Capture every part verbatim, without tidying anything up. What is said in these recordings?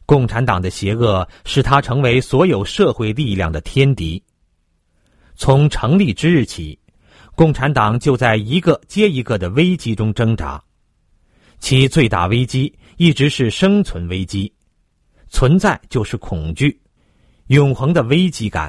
共产党的邪恶使它成为所有社会力量的天敌。从成立之日起，共产党就在一个接一个的危机中挣扎，其最大危机一直是生存危机，存在就是恐惧，永恒的危机感。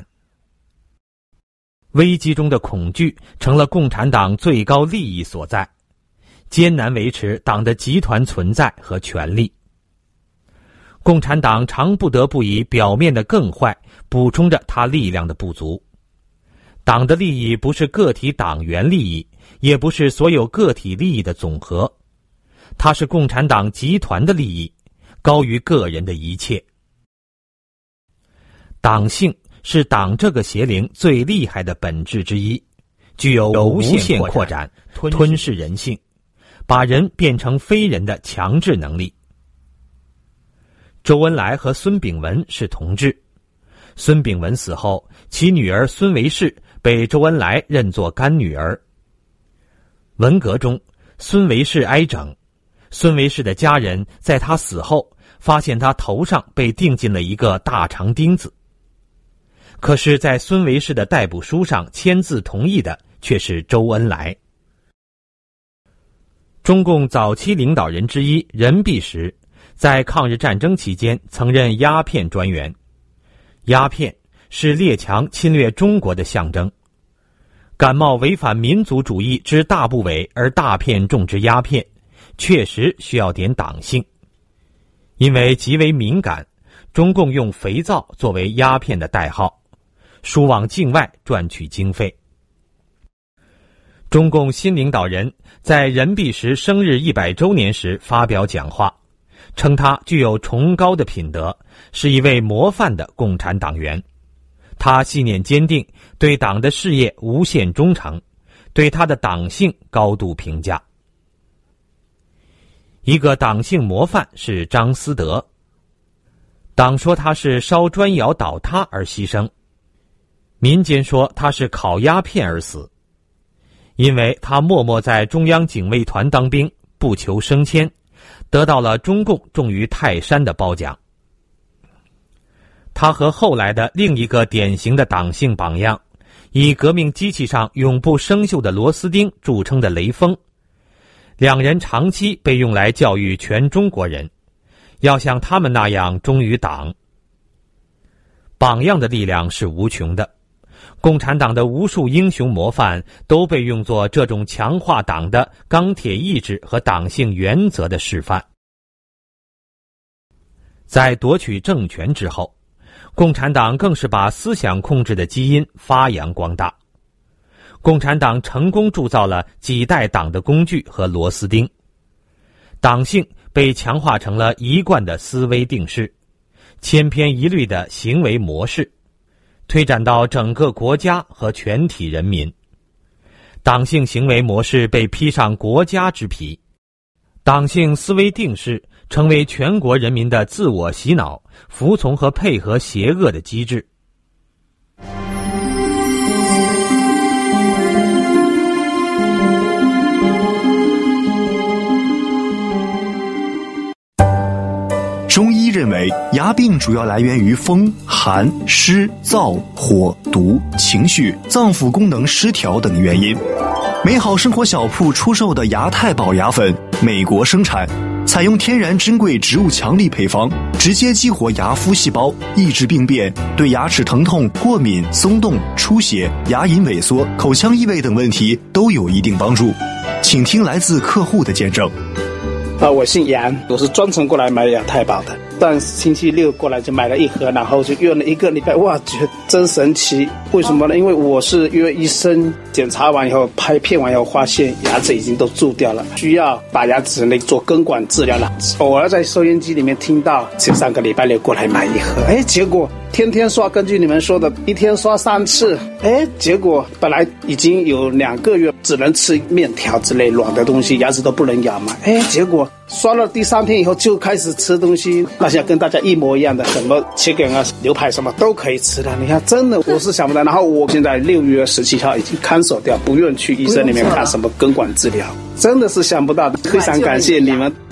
危机中的恐惧成了共产党最高利益所在，艰难维持党的集团存在和权力。共产党常不得不以表面的更坏补充着他力量的不足。党的利益不是个体党员利益，也不是所有个体利益的总和，它是共产党集团的利益，高于个人的一切。党性是党这个邪灵最厉害的本质之一，具有无限扩展、吞噬人性，把人变成非人的强制能力。周恩来和孙炳文是同志，孙炳文死后，其女儿孙维世被周恩来认作干女儿。文革中，孙维世挨整，孙维世的家人在他死后发现他头上被钉进了一个大长钉子，可是在孙维世的逮捕书上签字同意的却是周恩来。中共早期领导人之一任弼时在抗日战争期间曾任鸦片专员。鸦片是列强侵略中国的象征，感冒违反民族主义之大部委而大片种植鸦片，确实需要点党性。因为极为敏感，中共用肥皂作为鸦片的代号，输往境外赚取经费。中共新领导人在任弼时生日一百周年时发表讲话，称他具有崇高的品德，是一位模范的共产党员。他信念坚定，对党的事业无限忠诚，对他的党性高度评价。一个党性模范是张思德，党说他是烧砖窑倒塌而牺牲，民间说他是烤鸦片而死。因为他默默在中央警卫团当兵，不求升迁，得到了中共重于泰山的褒奖。他和后来的另一个典型的党性榜样，以革命机器上永不生锈的螺丝钉著称的雷锋，两人长期被用来教育全中国人，要像他们那样忠于党。榜样的力量是无穷的，共产党的无数英雄模范都被用作这种强化党的钢铁意志和党性原则的示范。在夺取政权之后，共产党更是把思想控制的基因发扬光大。共产党成功铸造了几代党的工具和螺丝钉，党性被强化成了一贯的思维定式，千篇一律的行为模式，推展到整个国家和全体人民。党性行为模式被披上国家之皮，党性思维定式成为全国人民的自我洗脑、服从和配合邪恶的机制。 中医认为，牙病主要来源于风、寒、湿、燥、火、毒、情绪、脏腑功能失调等原因。美好生活小铺出售的牙太保牙粉，美国生产，采用天然珍贵植物强力配方，直接激活牙麸细胞，抑制病变，对牙齿疼痛、过敏、松动、出血、牙龈萎缩、口腔异味等问题都有一定帮助。请听来自客户的见证。 啊，我姓杨，我是专程过来买牙太保的。但星期六过来就买了一盒，然后就用了一个礼拜，哇，觉得真神奇。为什么呢？因为我是约医生检查完以后，拍片完以后，发现牙齿已经都蛀掉了，需要把牙齿内做根管治疗了。偶尔在收音机里面听到，就上个礼拜六过来买一盒，哎，结果天天刷，根据你们说的，一天刷三次，哎，结果本来已经有两个月只能吃面条之类软的东西，牙齿都不能咬嘛，哎，结果刷了第三天以后就开始吃东西，那像跟大家一模一样的，什么切梗啊、牛排什么都可以吃的。你看，真的我是想不到。然后我现在六月十七号已经cancel掉，不愿去医生里面看什么根管治疗，真的是想不到的。非常感谢你们。